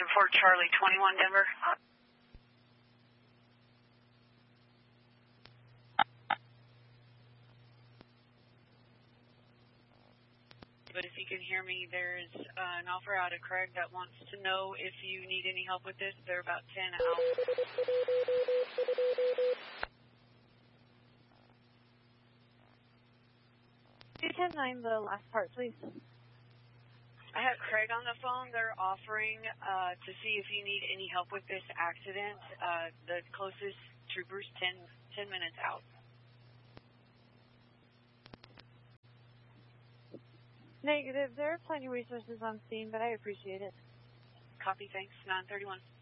report Charlie 21 Denver. But if you can hear me, there's an offer out of Craig that wants to know if you need any help with this. They're about 10 out. 210-9, the last part, please. I have Craig on the phone. They're offering to see if you need any help with this accident. The closest trooper's 10 minutes out. Negative. There are plenty of resources on scene, but I appreciate it. Copy, thanks. 931.